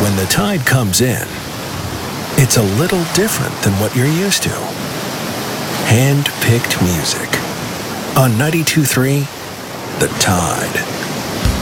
when the tide comes in, it's a little different than what you're used to. Hand-picked music on 92.3 The Tide.